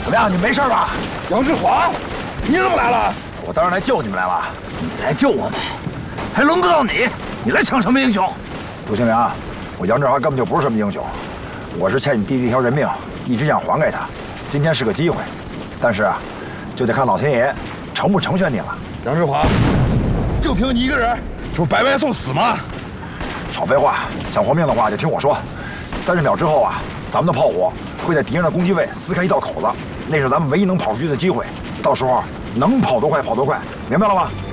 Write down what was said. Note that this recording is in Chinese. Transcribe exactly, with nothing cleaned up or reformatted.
么样？你没事吧？ 杨志华，你怎么来了？ 我当然来救你们来了。 你来救我们，还轮不到你？你来逞什么英雄？ 杜兴良，我杨志华根本就不是什么英雄，我是欠你弟弟一条人命，一直想还给他。今天是个机会，但是啊，就得看老天爷成不成全你了。 杨志华，就凭你一个人，这不白白送死吗？ 少废话，想活命的话就听我说。三十秒之后啊，咱们的炮火会在敌人的攻击位撕开一道口子，那是咱们唯一能跑出去的机会。到时候能跑多快跑多快，明白了吗？